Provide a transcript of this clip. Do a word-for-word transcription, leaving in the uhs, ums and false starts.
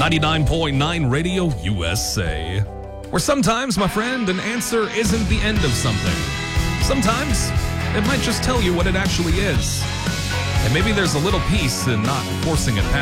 ninety-nine point nine Radio U S A. Where sometimes, my friend, an answer isn't the end of something. Sometimes it might just tell you what it actually is. And maybe there's a little peace in not forcing it past